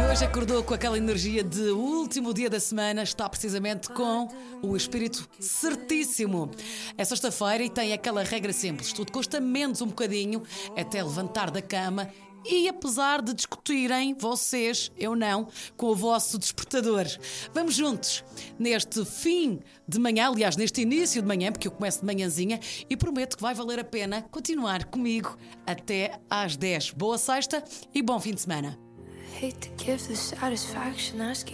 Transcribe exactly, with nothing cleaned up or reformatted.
Hoje acordou com aquela energia de último dia da semana, está precisamente com o espírito certíssimo. É sexta-feira e tem aquela regra simples: tudo custa menos um bocadinho até levantar da cama. E apesar de discutirem, vocês, eu não, com o vosso despertador, vamos juntos neste fim de manhã, aliás, neste início de manhã, porque eu começo de manhãzinha, e prometo que vai valer a pena continuar comigo até às dez. Boa sexta e bom fim de semana. Hate to give the satisfaction asking